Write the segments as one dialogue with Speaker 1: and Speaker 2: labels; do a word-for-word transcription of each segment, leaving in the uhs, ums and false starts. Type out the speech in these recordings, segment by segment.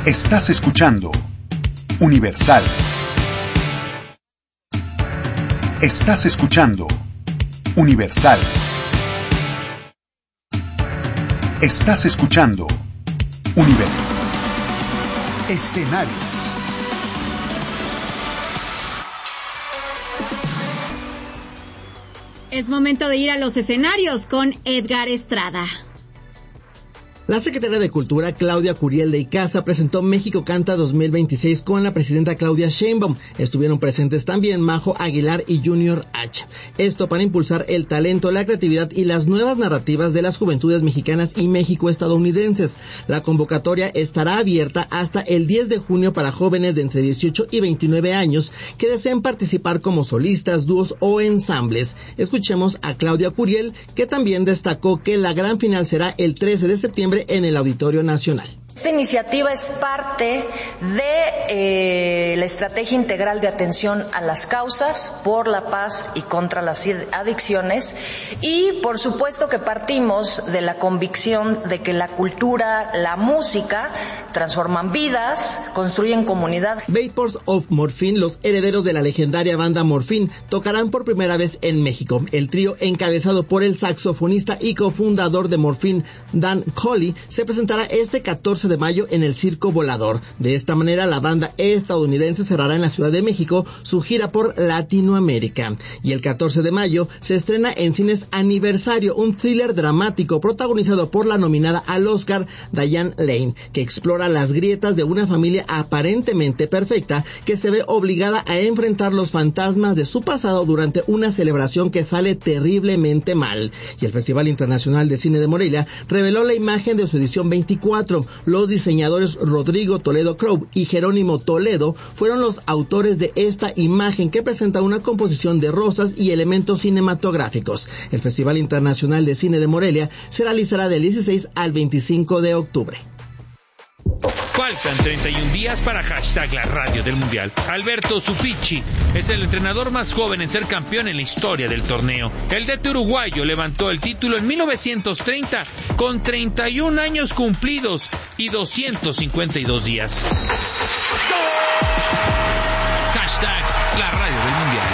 Speaker 1: Estás escuchando Universal. Estás escuchando Universal. Estás escuchando Universal. Escenarios.
Speaker 2: Es momento de ir a los escenarios con Edgar Estrada.
Speaker 3: La secretaria de Cultura, Claudia Curiel de Icaza, presentó México Canta dos mil veintiséis con la presidenta Claudia Sheinbaum. Estuvieron presentes también Majo Aguilar y Junior H. Esto para impulsar el talento, la creatividad y las nuevas narrativas de las juventudes mexicanas y México-estadounidenses. La convocatoria estará abierta hasta el diez de junio para jóvenes de entre dieciocho y veintinueve años que deseen participar como solistas, dúos o ensambles. Escuchemos a Claudia Curiel, que también destacó que la gran final será el trece de septiembre en el Auditorio Nacional.
Speaker 4: Esta iniciativa es parte de eh, la estrategia integral de atención a las causas por la paz y contra las adicciones, y por supuesto que partimos de la convicción de que la cultura, la música transforman vidas, construyen comunidad.
Speaker 3: Vapors of Morphine, los herederos de la legendaria banda Morphine, tocarán por primera vez en México. El trío, encabezado por el saxofonista y cofundador de Morphine, Dan Colley, se presentará este catorce de mayo en el Circo Volador. De esta manera, la banda estadounidense cerrará en la Ciudad de México su gira por Latinoamérica. Y el catorce de mayo se estrena en cines Aniversario, un thriller dramático protagonizado por la nominada al Oscar Diane Lane, que explora las grietas de una familia aparentemente perfecta que se ve obligada a enfrentar los fantasmas de su pasado durante una celebración que sale terriblemente mal. Y el Festival Internacional de Cine de Morelia reveló la imagen de su edición veinticuatro. Los diseñadores Rodrigo Toledo Crow y Jerónimo Toledo fueron los autores de esta imagen, que presenta una composición de rosas y elementos cinematográficos. El Festival Internacional de Cine de Morelia se realizará del dieciséis al veinticinco de octubre.
Speaker 5: Faltan treinta y un días para hashtag la radio del Mundial. Alberto Supichi es el entrenador más joven en ser campeón en la historia del torneo. El D T uruguayo levantó el título en mil novecientos treinta con treinta y un años cumplidos y doscientos cincuenta y dos días. Hashtag la radio del Mundial.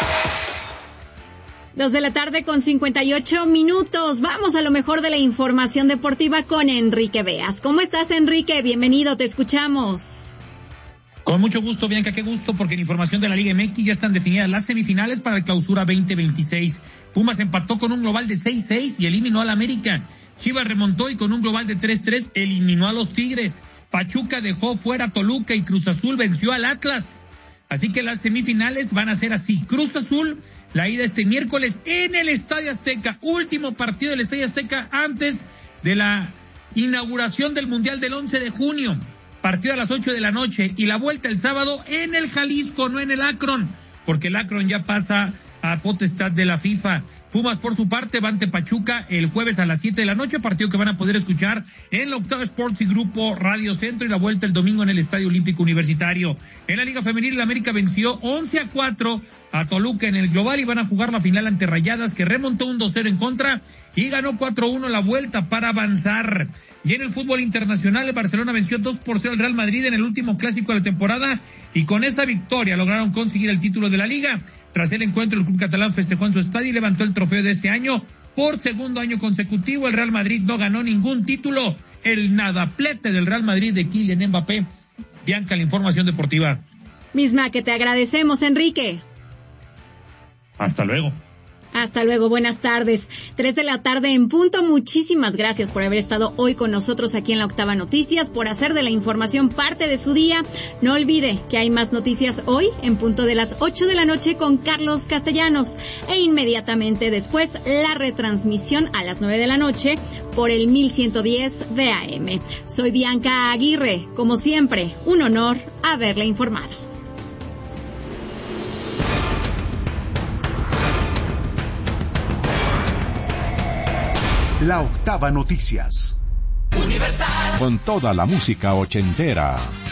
Speaker 2: Dos de la tarde con cincuenta y ocho minutos. Vamos a lo mejor de la información deportiva con Enrique Beas. ¿Cómo estás, Enrique? Bienvenido, te escuchamos.
Speaker 6: Con mucho gusto, Bianca, qué gusto, porque en información de la Liga M X ya están definidas las semifinales para el Clausura veinte veintiséis. Pumas empató con un global de seis seis y eliminó al América. Chivas remontó y con un global de tres tres eliminó a los Tigres. Pachuca dejó fuera a Toluca y Cruz Azul venció al Atlas. Así que las semifinales van a ser así. Cruz Azul, la ida este miércoles en el Estadio Azteca. Último partido del Estadio Azteca antes de la inauguración del Mundial del once de junio. Partido a las ocho de la noche. Y la vuelta el sábado en el Jalisco, no en el Akron, porque el Akron ya pasa a potestad de la FIFA. Pumas, por su parte, va ante Pachuca el jueves a las siete de la noche, partido que van a poder escuchar en la Octava Sports y Grupo Radio Centro, y la vuelta el domingo en el Estadio Olímpico Universitario. En la Liga Femenil, el América venció once a cuatro a Toluca en el global y van a jugar la final ante Rayadas, que remontó un dos cero en contra y ganó cuatro uno la vuelta para avanzar. Y en el fútbol internacional, el Barcelona venció dos por cero al Real Madrid en el último clásico de la temporada, y con esta victoria lograron conseguir el título de la Liga. Tras el encuentro, el club catalán festejó en su estadio y levantó el trofeo de este año. Por segundo año consecutivo, el Real Madrid no ganó ningún título. El nadaplete del Real Madrid de Kylian Mbappé. Bianca, la información deportiva.
Speaker 2: Misma que te agradecemos, Enrique.
Speaker 6: Hasta luego.
Speaker 2: Hasta luego, buenas tardes. Tres de la tarde en punto. Muchísimas gracias por haber estado hoy con nosotros aquí en la Octava Noticias, por hacer de la información parte de su día. No olvide que hay más noticias hoy en punto de las ocho de la noche con Carlos Castellanos, e inmediatamente después la retransmisión a las nueve de la noche por el mil ciento diez de A M. Soy Bianca Aguirre. Como siempre, un honor haberle informado.
Speaker 1: La Octava Noticias.
Speaker 7: Universal. Con toda la música ochentera.